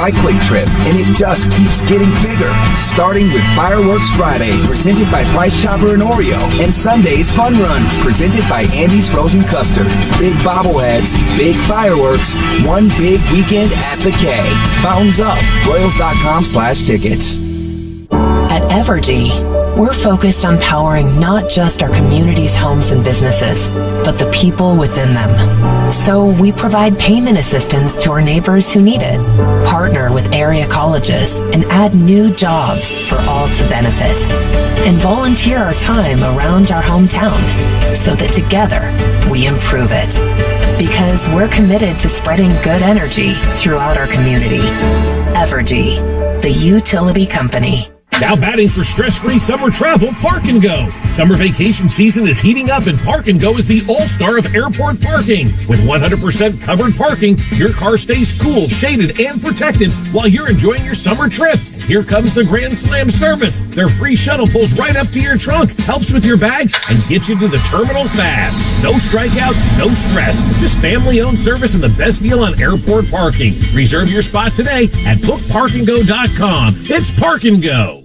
cycling trip, and it just keeps getting bigger. Starting with Fireworks Friday, presented by Price Chopper and Oreo, and Sunday's Fun Run, presented by Andy's Frozen Custard. Big bobbleheads, big fireworks, one big weekend at the K. Fountains up. Royals.com/tickets. At Evergy, we're focused on powering not just our community's homes and businesses, but the people within them. So we provide payment assistance to our neighbors who need it, partner with area colleges, and add new jobs for all to benefit, and volunteer our time around our hometown so that together we improve it. Because we're committed to spreading good energy throughout our community. Evergy, the utility company. Now batting for stress-free summer travel, Park and Go. Summer vacation season is heating up, and Park and Go is the all-star of airport parking. With 100% covered parking, your car stays cool, shaded, and protected while you're enjoying your summer trip. Here comes the Grand Slam service. Their free shuttle pulls right up to your trunk, helps with your bags, and gets you to the terminal fast. No strikeouts, no stress. Just family-owned service and the best deal on airport parking. Reserve your spot today at bookparkandgo.com. It's Park and Go.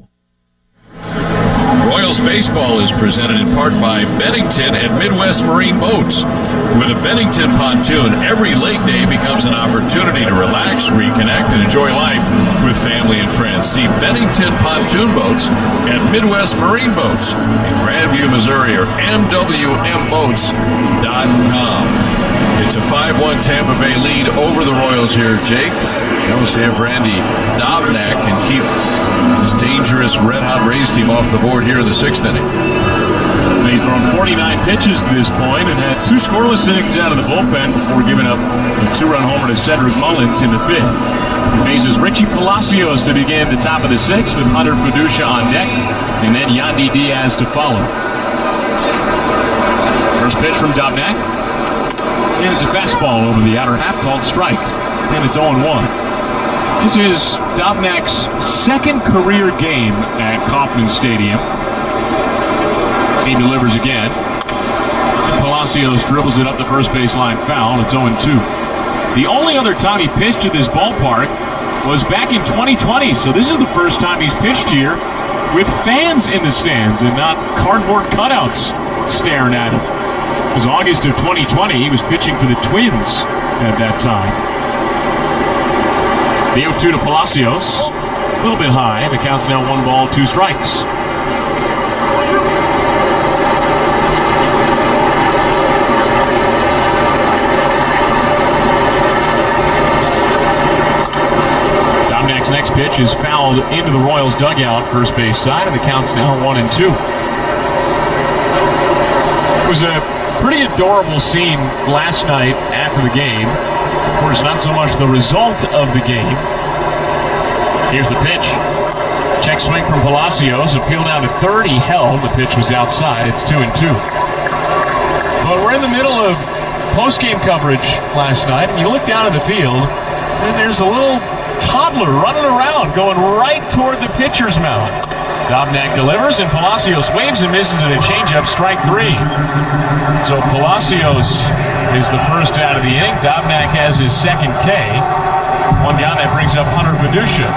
Royals baseball is presented in part by Bennington and Midwest Marine Boats. With a Bennington pontoon, every lake day becomes an opportunity to relax, reconnect, and enjoy life with family and friends. See Bennington Pontoon Boats at Midwest Marine Boats in Grandview, Missouri, or MWMBoats.com. It's a 5-1 Tampa Bay lead over the Royals here, Jake. No San Randy Dobnak can keep this dangerous red-hot Rays team off the board here in the 6th inning. He's thrown 49 pitches to this point and had 2 scoreless innings out of the bullpen before giving up a 2-run homer to Cedric Mullins in the 5th. He faces Richie Palacios to begin the top of the 6th with Hunter Fiducia on deck, and then Yandy Diaz to follow. First pitch from Dobnak, and it's a fastball over the outer half called strike, and it's 0-1. This is Dobnak's 2nd career game at Kauffman Stadium. He delivers again. And Palacios dribbles it up the first baseline foul. It's 0-2. The only other time he pitched at this ballpark was back in 2020. So this is the first time he's pitched here with fans in the stands and not cardboard cutouts staring at him. It was August of 2020. He was pitching for the Twins at that time. The 0-2 to Palacios. A little bit high. The count's now 1 ball, 2 strikes. Domnak's next pitch is fouled into the Royals dugout, first base side, and the count's now 1-2. It was a pretty adorable scene last night after the game. Of course, not so much the result of the game. Here's the pitch. Check swing from Palacios. Appeal down to third. He held. The pitch was outside. It's 2-2. But we're in the middle of post-game coverage last night, and you look down at the field, and there's a little toddler running around going right toward the pitcher's mound. Dobnak delivers, and Palacios waves and misses at a changeup, strike 3. So Palacios is the first out of the inning. Dobnak has his 2nd K. One down, that brings up Hunter Fiducia.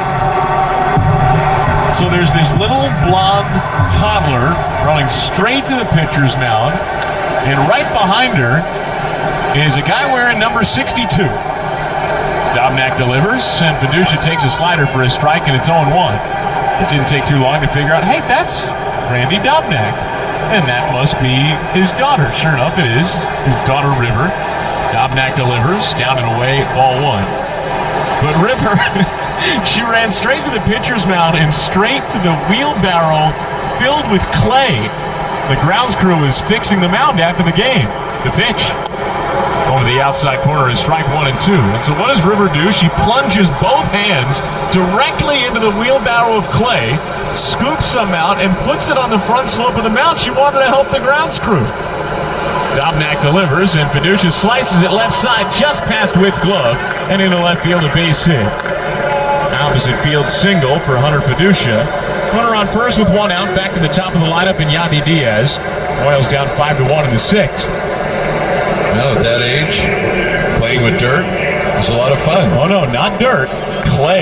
So there's this little blonde toddler running straight to the pitcher's mound, and right behind her is a guy wearing number 62. Dobnak delivers, and Fiducia takes a slider for a strike, and it's 0-1. It didn't take too long to figure out, hey, that's Randy Dobnak. And that must be his daughter. Sure enough, it is his daughter, River. Dobnak delivers, down and away, ball 1. But River, she ran straight to the pitcher's mound and straight to the wheelbarrow filled with clay. The grounds crew was fixing the mound after the game. The pitch over the outside corner is strike 1 and 2. And so what does River do? She plunges both hands directly into the wheelbarrow of clay, scoops some out, and puts it on the front slope of the mound. She wanted to help the grounds crew. Dobnak delivers, and Fiducia slices it left side just past Witt's glove, and into left field, a base hit. Opposite field single for Hunter Fiducia. Runner on first with 1 out, back to the top of the lineup in Yandy Diaz. Royals down 5-1 in the 6th. Well, at that age, playing with dirt is a lot of fun. Oh no, not dirt, clay.